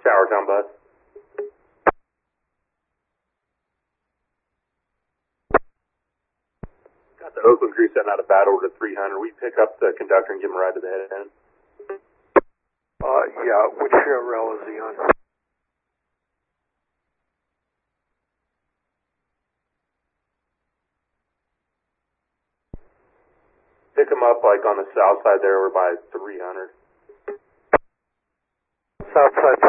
Town bus. Got the Oakland crew setting out a bad order to 300. We pick up the conductor and give him a ride to the head end. Yeah, which rail is he on? Pick him up like on the south side there, over by 300. South side